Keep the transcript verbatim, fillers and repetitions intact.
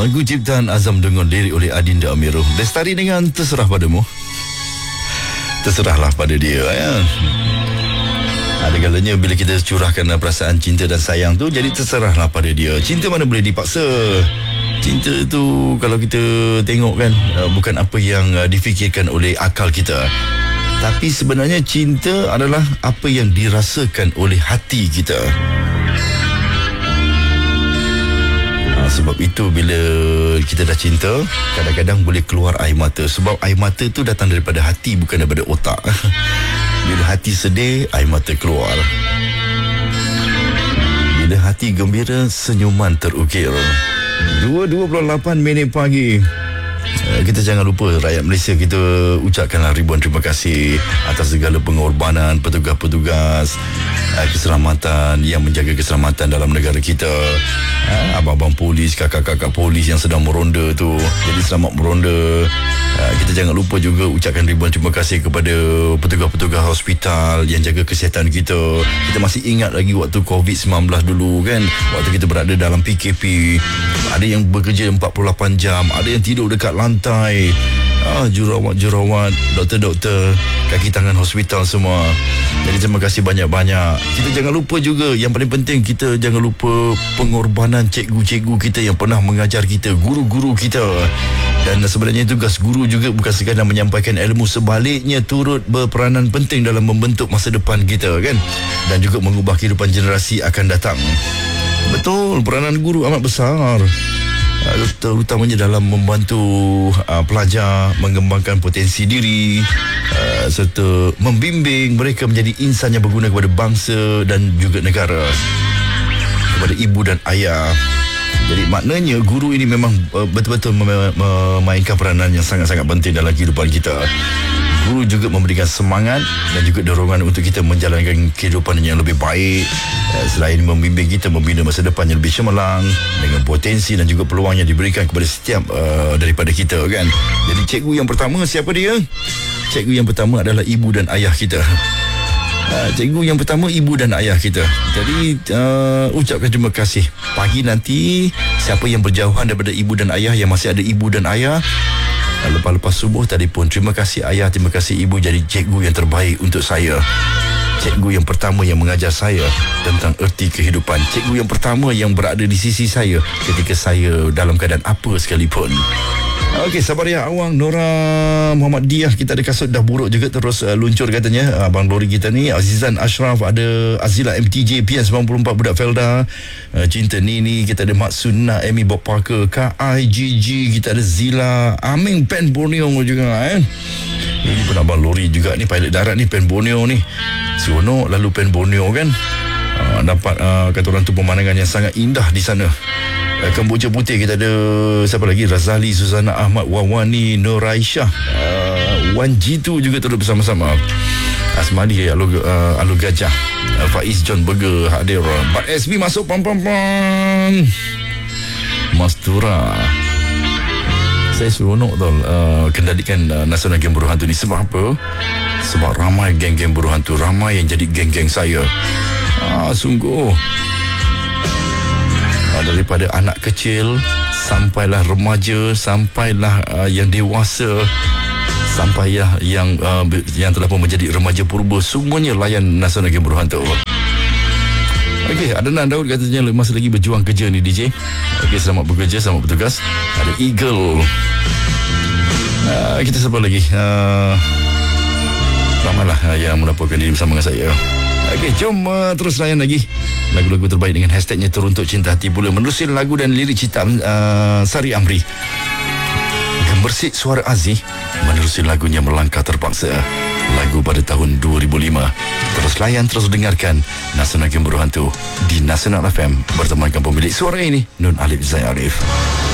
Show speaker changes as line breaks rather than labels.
Lagu ciptaan Azam dengan lirik oleh Adinda Amirul. Lestari dengan Terserah Padamu. Terserahlah pada dia ya. Ada kalanya bila kita curahkan perasaan cinta dan sayang tu, jadi terserahlah pada dia. Cinta mana boleh dipaksa. Cinta tu kalau kita tengok kan, bukan apa yang difikirkan oleh akal kita, tapi sebenarnya cinta adalah apa yang dirasakan oleh hati kita. Sebab itu bila kita dah cinta, kadang-kadang boleh keluar air mata. Sebab air mata tu datang daripada hati, bukan daripada otak. Bila hati sedih, air mata keluar. Bila hati gembira, senyuman terukir. dua dua puluh lapan minit pagi. Kita jangan lupa rakyat Malaysia, kita ucapkanlah ribuan terima kasih atas segala pengorbanan petugas-petugas keselamatan yang menjaga keselamatan dalam negara kita. Abang-abang polis, kakak-kakak polis yang sedang meronda tu, jadi selamat meronda. Kita jangan lupa juga ucapkan ribuan terima kasih kepada petugas-petugas hospital yang jaga kesihatan kita. Kita masih ingat lagi waktu covid sembilan belas dulu kan, waktu kita berada dalam P K P, ada yang bekerja empat puluh lapan jam, ada yang tidur dekat lantai. Ah, jurawat-jurawat, doktor-doktor, kaki tangan hospital semua. Jadi terima kasih banyak-banyak. Kita jangan lupa juga, yang paling penting, kita jangan lupa pengorbanan cikgu-cikgu kita yang pernah mengajar kita, guru-guru kita. Dan sebenarnya tugas guru juga bukan sekadar menyampaikan ilmu, sebaliknya turut berperanan penting dalam membentuk masa depan kita kan, dan juga mengubah kehidupan generasi akan datang. Betul, peranan guru amat besar, terutamanya dalam membantu uh, pelajar mengembangkan potensi diri, uh, serta membimbing mereka menjadi insan yang berguna kepada bangsa dan juga negara, kepada ibu dan ayah. Jadi maknanya guru ini memang uh, betul-betul mem- memainkan peranan yang sangat-sangat penting dalam kehidupan kita. Guru juga memberikan semangat dan juga dorongan untuk kita menjalankan kehidupan yang lebih baik. Selain membimbing kita membina masa depan yang lebih cemerlang dengan potensi dan juga peluang yang diberikan kepada setiap uh, daripada kita kan. Jadi cikgu yang pertama siapa dia? Cikgu yang pertama adalah ibu dan ayah kita. Uh, cikgu yang pertama ibu dan ayah kita. Jadi uh, ucapkan terima kasih. Pagi nanti siapa yang berjauhan daripada ibu dan ayah, yang masih ada ibu dan ayah, lepas-lepas subuh telefon, terima kasih ayah, terima kasih ibu, jadi cikgu yang terbaik untuk saya. Cikgu yang pertama yang mengajar saya tentang erti kehidupan. Cikgu yang pertama yang berada di sisi saya ketika saya dalam keadaan apa sekalipun. Okey, Sabariah Awang, Nora Muhammad Diah, kita ada kasut dah buruk juga terus uh, luncur katanya. Abang Lori kita ni, Azizan Ashraf, ada Azila M T J, P N sembilan puluh empat, Budak Felda, uh, Cinta Nini, kita ada Mak Sunnah, Amy Bob Parker, K I G G, kita ada Zila, Aming Pen Borneo juga eh. Ini pun Abang Lori juga ni, pilot darat ni, Pen Borneo ni. Seronok lalu Pen Borneo kan. Uh, dapat uh, kata orang tu pemandangan yang sangat indah di sana. Kemboja Putih kita ada siapa lagi, Razali, Suzana Ahmad, Wawani, Nur Aisyah, uh, Wan Jitu juga turut bersama-sama. Asmadi, Alu, uh, Alu Gajah, uh, Faiz John Burger hadir. Bat S B masuk, pam-pam-pam. Mastura. Saya seronok tau uh, kendalikan uh, Nasional Geng Buruh Hantu ni. Sebab apa? Sebab ramai geng-geng buruh hantu, ramai yang jadi geng-geng saya. Ah, sungguh. Daripada anak kecil sampailah remaja, sampailah uh, yang dewasa, sampailah yang uh, yang telah pun menjadi remaja purba, semuanya layan Nasional Geng Buruh Hantu. Okey, Adnan Daud katanya masih lagi berjuang kerja ni D J. Okey, selamat bekerja, selamat bertugas. Ada Eagle. Uh, kita siapa lagi? Uh, ramailah uh, yang melaporkan diri bersama dengan saya. Okey, jom uh, terus layan lagi lagu-lagu terbaik dengan hashtagnya Teruntuk Cinta Hati Pula. Menerusi lagu dan lirik ciptaan uh, Sari Amri, Gembersih Suara Aziz, menerusi lagunya Melangkah Terpaksa, lagu pada tahun dua ribu lima. Terus layan, terus dengarkan Nasional Geng Buruh Hantu di Nasional F M bertemankan pemilik suara ini, Nun Alif Zain Arif.